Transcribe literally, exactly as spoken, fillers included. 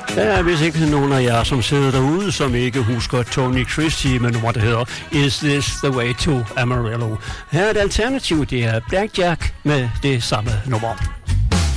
Der er vist ikke nogen af jer, som sidder derude, som ikke husker Tony Christie med nummer, der hedder Is This The Way To Amarillo. Her er et alternativ, det er Blackjack med det samme nummer.